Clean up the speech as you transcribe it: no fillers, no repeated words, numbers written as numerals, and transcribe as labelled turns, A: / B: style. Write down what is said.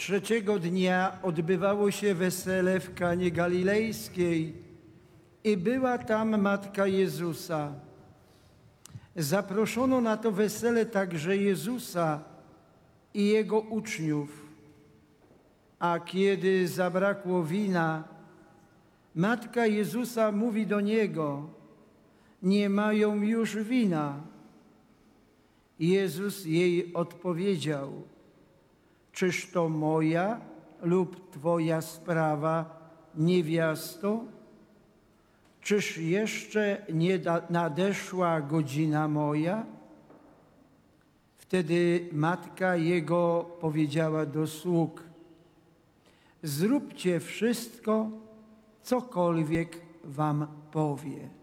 A: Trzeciego dnia odbywało się wesele w Kanie Galilejskiej i była tam matka Jezusa. Zaproszono na to wesele także Jezusa i Jego uczniów. A kiedy zabrakło wina, matka Jezusa mówi do Niego: nie mają już wina. Jezus jej odpowiedział: czyż to moja lub Twoja sprawa, niewiasto? Czyż jeszcze nie nadeszła godzina moja? Wtedy matka Jego powiedziała do sług: zróbcie wszystko, cokolwiek wam powie.